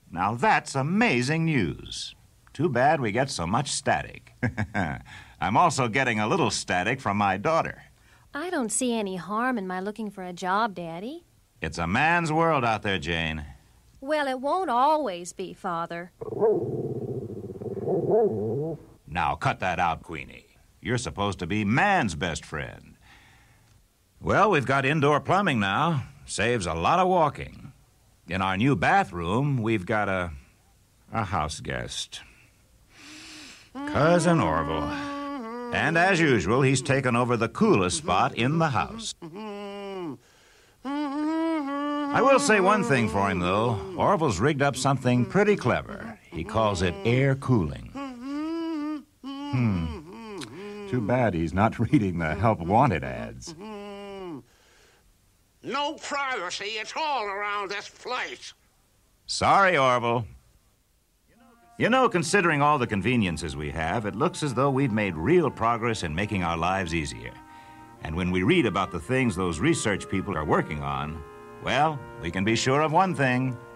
Now that's amazing news. Too bad we get so much static. I'm also getting a little static from my daughter. I don't see any harm in my looking for a job, Daddy. It's a man's world out there, Jane. Well, it won't always be, Father. Now, cut that out, Queenie. You're supposed to be man's best friend. Well, we've got indoor plumbing now. Saves a lot of walking. In our new bathroom, we've got a house guest. Cousin Orville. And as usual, he's taken over the coolest spot in the house. I will say one thing for him, though. Orville's rigged up something pretty clever. He calls it air cooling. Too bad he's not reading the Help Wanted ads. No privacy at all around this place. Sorry, Orville. You know, considering all the conveniences we have, it looks as though we've made real progress in making our lives easier. And when we read about the things those research people are working on, well, we can be sure of one thing.